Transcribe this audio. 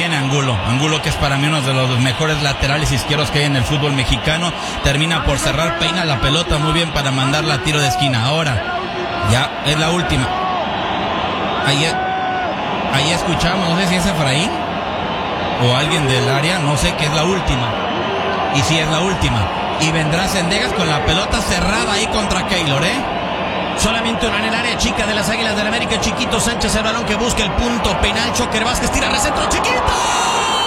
viene Angulo. Angulo, que es para mí uno de los mejores laterales izquierdos que hay en el fútbol mexicano. Termina por cerrar, peina la pelota muy bien para mandarla a tiro de esquina. Ahora, ya es la última. Ahí escuchamos, no sé si es Efraín o alguien del área, no sé, que es la última. Y si es la última. Y vendrá Cendejas con la pelota cerrada ahí contra Keylor, Solamente uno en el área chica de las Águilas del América. Chiquito Sánchez, el balón que busca el punto penal. Choker Vázquez tira recentró, Chiquito.